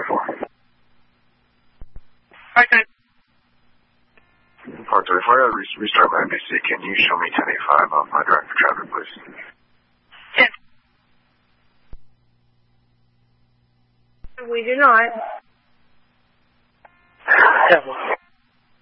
Hi, Ted. Arthur, before I restart my NBC, can you show me 1085 on my drive for traffic, please? 10. We do not. Yeah, well.